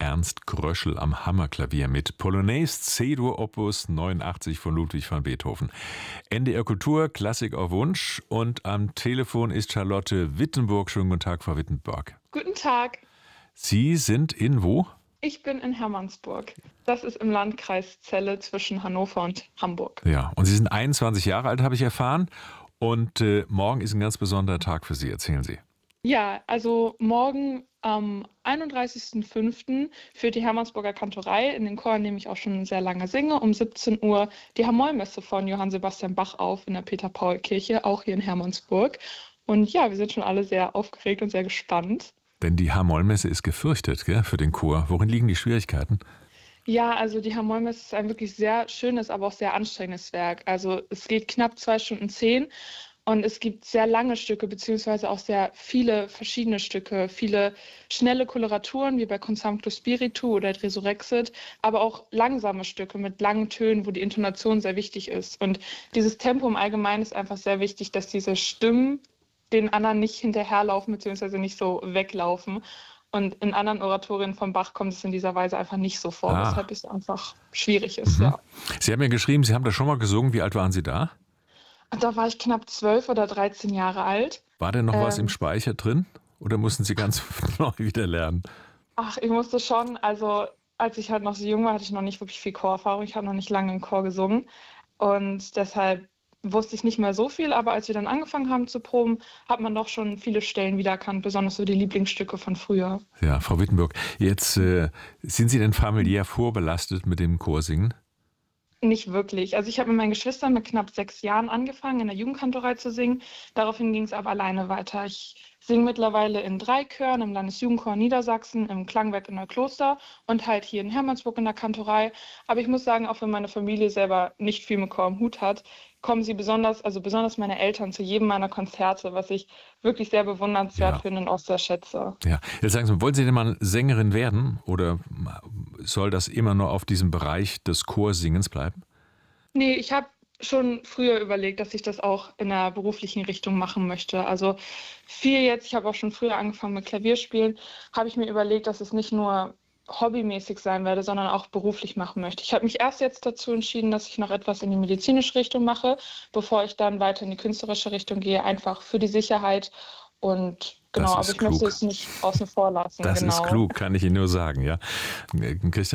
Ernst Gröschel am Hammerklavier mit Polonaise C-Dur Opus 89 von Ludwig van Beethoven. NDR Kultur, Klassik auf Wunsch. Und am Telefon ist Charlotte Wittenburg. Schönen guten Tag, Frau Wittenburg. Guten Tag. Sie sind in wo? Ich bin in Hermannsburg. Das ist im Landkreis Celle zwischen Hannover und Hamburg. Ja, und Sie sind 21 Jahre alt, habe ich erfahren. Und morgen ist ein ganz besonderer Tag für Sie. Erzählen Sie. Ja, also morgen am 31.05. führt die Hermannsburger Kantorei, in den Chor, in dem ich auch schon sehr lange singe, um 17 Uhr die Hamollmesse von Johann Sebastian Bach auf in der Peter-Paul-Kirche, auch hier in Hermannsburg. Und ja, wir sind schon alle sehr aufgeregt und sehr gespannt. Denn die Hamollmesse ist gefürchtet, gell, für den Chor. Worin liegen die Schwierigkeiten? Ja, also die Hamollmesse ist ein wirklich sehr schönes, aber auch sehr anstrengendes Werk. Also es geht knapp 2 Stunden 10 und es gibt sehr lange Stücke, beziehungsweise auch sehr viele verschiedene Stücke, viele schnelle Koloraturen, wie bei Consumptu Spiritu oder Resurrexit, aber auch langsame Stücke mit langen Tönen, wo die Intonation sehr wichtig ist. Und dieses Tempo im Allgemeinen ist einfach sehr wichtig, dass diese Stimmen den anderen nicht hinterherlaufen, beziehungsweise nicht so weglaufen. Und in anderen Oratorien von Bach kommt es in dieser Weise einfach nicht so vor, weshalb es einfach schwierig ist. Ja. Sie haben ja geschrieben, Sie haben das schon mal gesungen. Wie alt waren Sie da? Da war ich knapp 12 oder 13 Jahre alt. War denn noch was im Speicher drin? Oder mussten Sie ganz neu wieder lernen? Ach, ich musste schon. Also als ich halt noch so jung war, hatte ich noch nicht wirklich viel Chorerfahrung. Ich habe noch nicht lange im Chor gesungen. Und deshalb wusste ich nicht mehr so viel. Aber als wir dann angefangen haben zu proben, hat man doch schon viele Stellen wiedererkannt. Besonders so die Lieblingsstücke von früher. Ja, Frau Wittenburg, jetzt sind Sie denn familiär vorbelastet mit dem Chorsingen? Nicht wirklich. Also ich habe mit meinen Geschwistern mit knapp 6 Jahren angefangen, in der Jugendkantorei zu singen. Daraufhin ging es aber alleine weiter. Ich singe mittlerweile in 3 Chören, im Landesjugendchor Niedersachsen, im Klangwerk in Neukloster und halt hier in Hermannsburg in der Kantorei. Aber ich muss sagen, auch wenn meine Familie selber nicht viel mit Chor am Hut hat, kommen sie besonders meine Eltern zu jedem meiner Konzerte, was ich wirklich sehr bewundernswert finde und auch sehr schätze. Ja, jetzt sagen Sie, wollen Sie denn mal Sängerin werden oder soll das immer nur auf diesem Bereich des Chorsingens bleiben? Nee, ich habe schon früher überlegt, dass ich das auch in der beruflichen Richtung machen möchte. Also ich habe auch schon früher angefangen mit Klavierspielen, habe ich mir überlegt, dass es nicht nur hobbymäßig sein werde, sondern auch beruflich machen möchte. Ich habe mich erst jetzt dazu entschieden, dass ich noch etwas in die medizinische Richtung mache, bevor ich dann weiter in die künstlerische Richtung gehe, einfach für die Sicherheit und genau, aber ich möchte es nicht außen vor lassen. Das ist klug, kann ich Ihnen nur sagen, ja. Christian